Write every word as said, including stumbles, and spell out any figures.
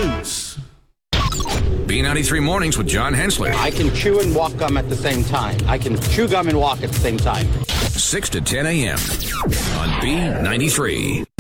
loose. B ninety-three Mornings with John Hensler. I can chew and walk gum at the same time. I can chew gum and walk at the same time. six to ten a.m. on B ninety-three.